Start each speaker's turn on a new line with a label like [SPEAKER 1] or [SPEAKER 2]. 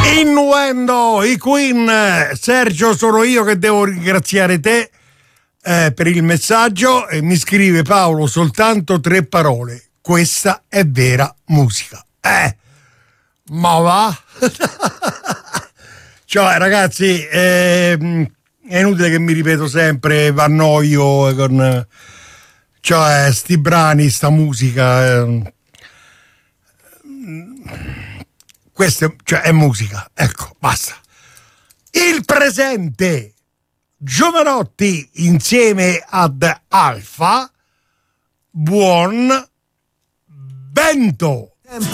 [SPEAKER 1] Innuendo i Queen. Sergio, sono io che devo ringraziare te per il messaggio, e mi scrive Paolo soltanto 3 parole: questa è vera musica. Ma va. Cioè ragazzi, è inutile che mi ripeto sempre, vannoio con cioè sti brani, sta musica, questa cioè è musica, ecco, basta. Il presente, Giovanotti insieme ad Alfa, buon vento.